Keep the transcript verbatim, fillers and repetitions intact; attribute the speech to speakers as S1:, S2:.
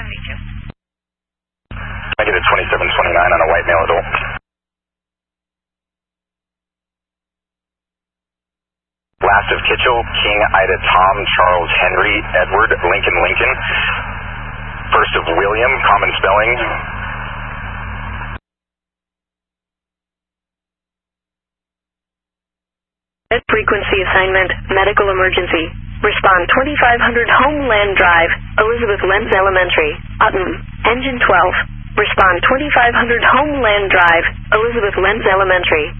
S1: meet you.
S2: Negative twenty-seven twenty-nine on a white male adult. Last of Kitchell, King, Ida, Tom, Charles, Henry, Edward, Lincoln, Lincoln. First of William, common spelling.
S3: Frequency assignment, medical emergency. Respond twenty-five hundred Homeland Drive, Elizabeth Lenz Elementary, Autumn, engine twelve. Respond twenty-five hundred Homeland Drive, Elizabeth Lenz Elementary.